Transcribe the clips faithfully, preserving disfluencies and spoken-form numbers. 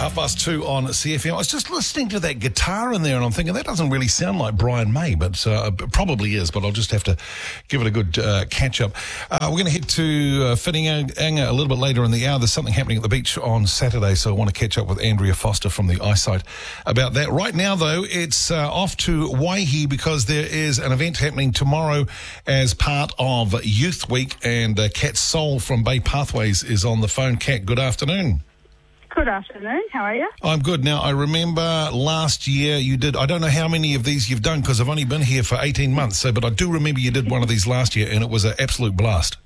Half past two on C F M. I was just listening to that guitar in there and I'm thinking that doesn't really sound like Brian May, but uh, it probably is, but I'll just have to give it a good uh, catch-up. Uh, we're going to head to uh, Whirinanga a little bit later in the hour. There's something happening at the beach on Saturday, so I want to catch up with Andrea Foster from the Eyesight about that. Right now, though, it's uh, off to Waihi because there is an event happening tomorrow as part of Youth Week, and uh, Kat Soul from Bay Pathways is on the phone. Kat, good afternoon. Good afternoon. How are you? I'm good. Now, I remember last year you did, I don't know how many of these you've done because I've only been here for eighteen months, so but I do remember you did one of these last year and it was an absolute blast.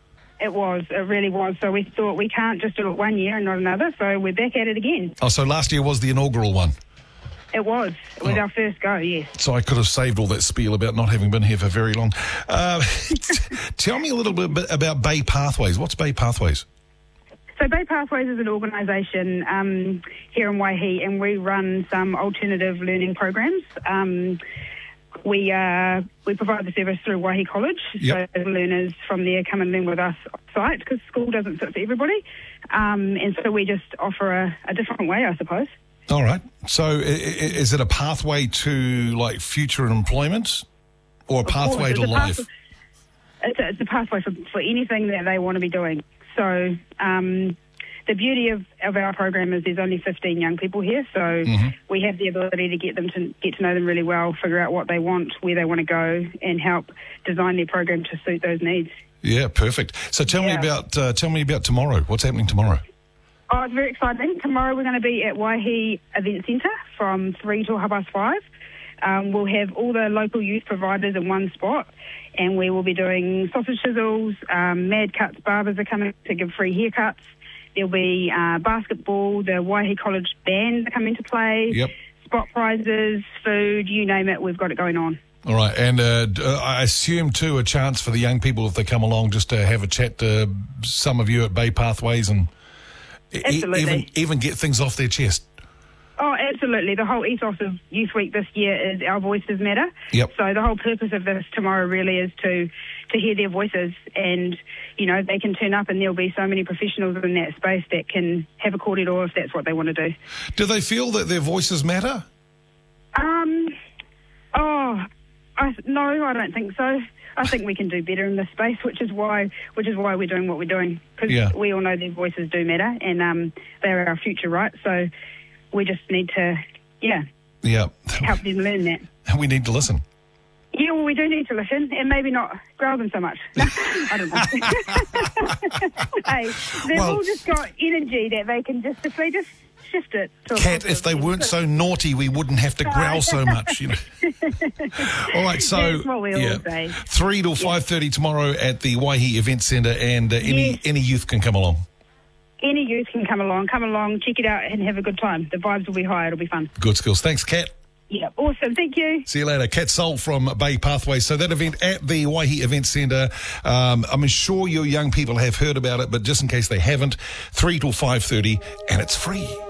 It was. It really was. So we thought we can't just do it one year and not another, so we're back at it again. Oh, so last year was the inaugural one? It was. It was oh. our first go, yes. So I could have saved all that spiel about not having been here for very long. Uh, tell me a little bit about Bay Pathways. What's Bay Pathways? So Bay Pathways is an organisation um, here in Waihi, and we run some alternative learning programs. Um, we uh, we provide the service through Waihi College, yep. So learners from there come and learn with us off-site because school doesn't fit for everybody. Um, and so we just offer a, a different way, I suppose. All right. So is it a pathway to, like, future employment or a pathway to life? Pathway, it's, a, it's a pathway for, for anything that they want to be doing. So um, the beauty of, of our program is there's only fifteen young people here, so mm-hmm. we have the ability to get them to get to know them really well, figure out what they want, where they want to go, and help design their program to suit those needs. Yeah, perfect. So tell yeah. me about uh, tell me about tomorrow. What's happening tomorrow? Oh, it's very exciting. Tomorrow we're going to be at Waihi Event Centre from three till half past five. Um, we'll have all the local youth providers in one spot, and we will be doing sausage sizzles, um, Mad Cuts barbers are coming to give free haircuts. There'll be uh, basketball, the Waihi College band are coming to play, yep. spot prizes, food, you name it, we've got it going on. All right, and uh, I assume, too, a chance for the young people, if they come along, just to have a chat to some of you at Bay Pathways and e- even, even get things off their chest. Oh, absolutely. The whole ethos of Youth Week this year is Our Voices Matter. Yep. So the whole purpose of this tomorrow really is to, to hear their voices, and, you know, they can turn up and there'll be so many professionals in that space that can have a kōrero if that's what they want to do. Do they feel that their voices matter? Um, oh, I, no, I don't think so. I think we can do better in this space, which is why which is why we're doing what we're doing, because yeah. we all know their voices do matter, and um, they're our future, right? So we just need to, yeah, yeah, help them learn that. We need to listen. Yeah, well, we do need to listen, and maybe not growl them so much. No, I don't know. Hey, they've well, all just got energy that they can just, if they just shift it. To Kat, if they weren't so naughty, we wouldn't have to growl so much. You know. All right, so that's what we yeah, all say. three till five thirty tomorrow at the Waihi Event Centre, and uh, any yes. any youth can come along. Any youth can come along. Come along, check it out, and have a good time. The vibes will be high. It'll be fun. Good skills. Thanks, Kat. Yeah, awesome. Thank you. See you later. Kat Soul from Bay Pathways. So that event at the Waihi Event Centre, um, I'm sure your young people have heard about it, but just in case they haven't, three till five thirty, and it's free.